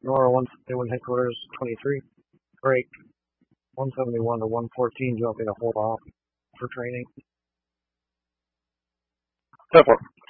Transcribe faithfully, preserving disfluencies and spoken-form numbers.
Nora one seventy-one headquarters twenty-three. Break. one seventy-one to one fourteen jumping to hold off for training. Go for it.